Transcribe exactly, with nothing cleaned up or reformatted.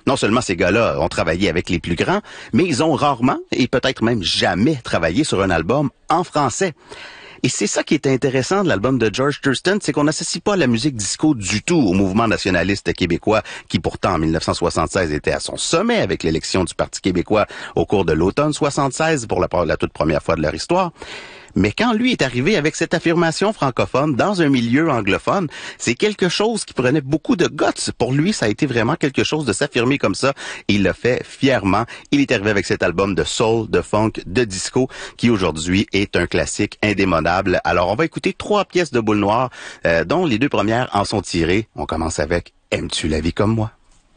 Non seulement ces gars-là ont travaillé avec les plus grands, mais ils ont rarement, et peut-être même jamais, travaillé sur un album en français. Et c'est ça qui est intéressant de l'album de George Thurston, c'est qu'on n'associe pas la musique disco du tout au mouvement nationaliste québécois, qui pourtant en mille neuf cent soixante-seize était à son sommet avec l'élection du Parti québécois au cours de l'automne soixante-seize pour la, la toute première fois de leur histoire. Mais quand lui est arrivé avec cette affirmation francophone dans un milieu anglophone, c'est quelque chose qui prenait beaucoup de guts. Pour lui, ça a été vraiment quelque chose de s'affirmer comme ça. Et il l'a fait fièrement. Il est arrivé avec cet album de soul, de funk, de disco, qui aujourd'hui est un classique indémodable. Alors, on va écouter trois pièces de Boule Noire, euh, dont les deux premières en sont tirées. On commence avec « Aimes-tu la vie comme moi » ?